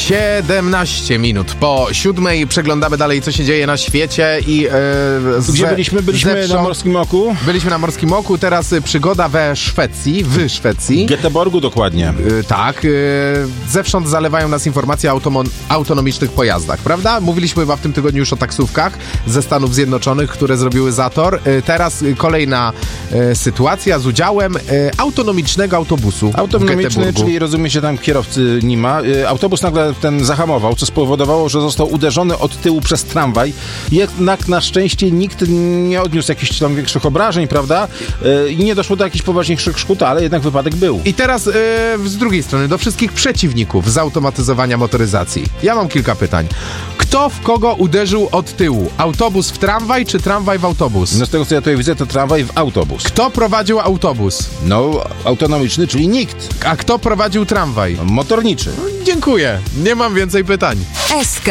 17 minut po 7 przeglądamy dalej, co się dzieje na świecie i gdzie byliśmy? Byliśmy na Morskim Oku. Byliśmy na Morskim Oku, teraz przygoda w Szwecji. Göteborgu dokładnie. Tak. Zewsząd zalewają nas informacje o autonomicznych pojazdach, prawda? Mówiliśmy chyba w tym tygodniu już o taksówkach ze Stanów Zjednoczonych, które zrobiły zator. Teraz kolejna sytuacja z udziałem autonomicznego autobusu. Autonomiczny, czyli rozumie się, tam kierowcy nie ma. Autobus nagle ten zahamował, co spowodowało, że został uderzony od tyłu przez tramwaj. Jednak na szczęście nikt nie odniósł jakichś tam większych obrażeń, prawda? I nie doszło do jakichś poważniejszych szkód, ale jednak wypadek był. I teraz z drugiej strony do wszystkich przeciwników zautomatyzowania motoryzacji. Ja mam kilka pytań. Kto w kogo uderzył od tyłu? Autobus w tramwaj czy tramwaj w autobus? No z tego, co ja tutaj widzę, to tramwaj w autobus. Kto prowadził autobus? No, autonomiczny, czyli nikt. A kto prowadził tramwaj? Motorniczy. Dziękuję. Nie mam więcej pytań. SK